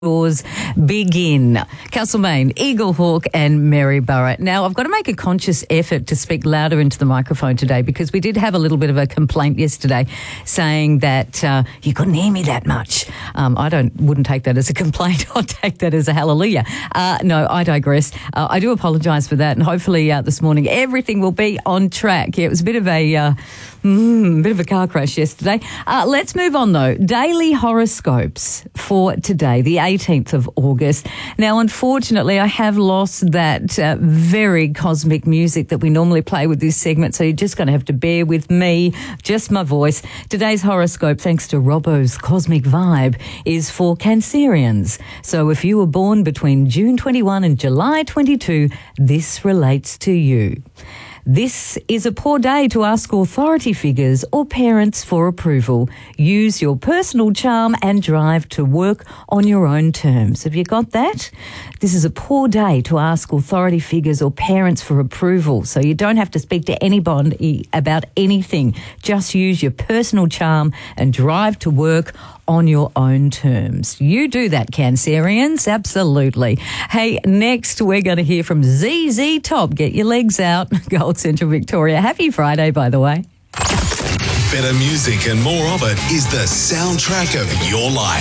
Yours begin. Castlemaine, Eaglehawk and Maryborough. Now, I've got to make a conscious effort to speak louder into the microphone today because we did have a little bit of a complaint yesterday saying that you couldn't hear me that much. I wouldn't take that as a complaint. I'll take that as a hallelujah. No, I digress. I do apologise for that, and hopefully this morning everything will be on track. Yeah, it was a bit of a car crash yesterday. Let's move on though. Daily horoscopes for today, the 18th of August. Now, unfortunately, I have lost that very cosmic music that we normally play with this segment, so you're just going to have to bear with me, just my voice. Today's horoscope, thanks to Robbo's Cosmic Vibe, is for Cancerians. So if you were born between June 21 and July 22, this relates to you. This is a poor day to ask authority figures or parents for approval. Use your personal charm and drive to work on your own terms. Have you got that? This is a poor day to ask authority figures or parents for approval. So you don't have to speak to anybody about anything. Just use your personal charm and drive to work on your own terms. You do that, Cancerians, absolutely. Hey, next we're going to hear from ZZ Top. Get your legs out. Gold Central Victoria. Happy Friday, by the way. Better music and more of it is the soundtrack of your life.